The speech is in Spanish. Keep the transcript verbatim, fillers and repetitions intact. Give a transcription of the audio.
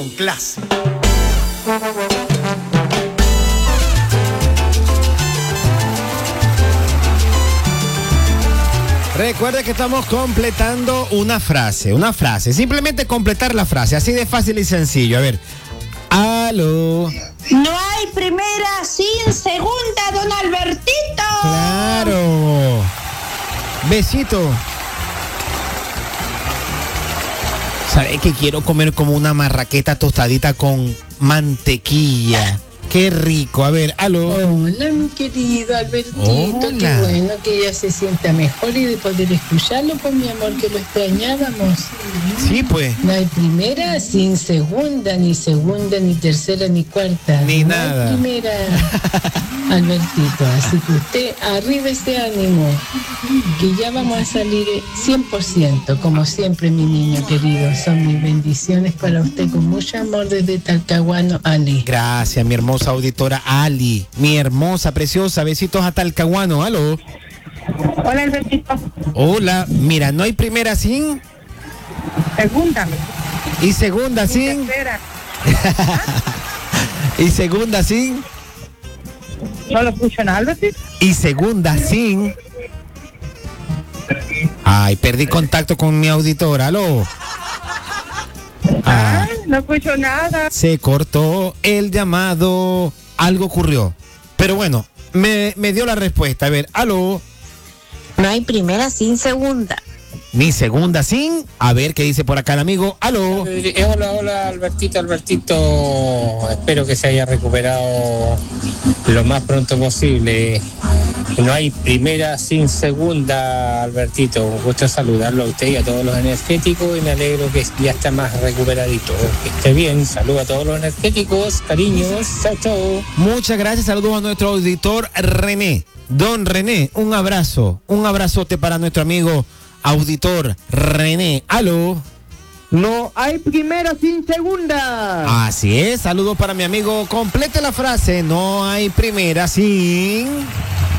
con clase. Recuerde que estamos completando una frase, una frase. Simplemente completar la frase, así de fácil y sencillo. A ver. Aló. No hay primera sin segunda, don Albertito. Claro. Besito. ¿Sabe que quiero comer como una marraqueta tostadita con mantequilla? Qué rico. A ver, aló. Hola, mi querido Albertito. Hola. Qué bueno que ella se sienta mejor y de poder escucharlo, pues mi amor, que lo extrañábamos. Sí, pues. No hay primera sin segunda, ni segunda, ni tercera, ni cuarta. Ni no nada. Hay primera, Albertito. Así que usted arriba ese ánimo, que ya vamos a salir cien por ciento, como siempre, mi niño querido. Son mis bendiciones para usted con mucho amor desde Talcahuano, Ali. Gracias, mi hermosa auditora Ali. Mi hermosa, preciosa. Besitos a Talcahuano. Aló. Hola, Albertito. Hola. Mira, no hay primera sin. Segunda. Y segunda sin. Tercera. Y segunda sin. No lo escucho nada, Albertito. Y segunda sin. Ay, perdí contacto con mi auditora. Aló. Ah, Ay, no escucho nada. se cortó el llamado. Algo ocurrió. Pero bueno, me, me dio la respuesta. A ver, aló. No hay primera sin segunda. Ni segunda sin. A ver qué dice por acá el amigo. Aló. Eh, hola, hola, Albertito, Albertito. Espero que se haya recuperado lo más pronto posible. No hay primera sin segunda, Albertito. Un gusto saludarlo a usted y a todos los energéticos y me alegro que ya está más recuperadito. Que esté bien. Saludos a todos los energéticos. Cariños. Chao, chao. Muchas gracias. Saludos a nuestro auditor René. Don René, un abrazo. Un abrazote para nuestro amigo auditor René. Aló. No hay primera sin segunda. Así es. Saludos para mi amigo. Complete la frase. No hay primera sin.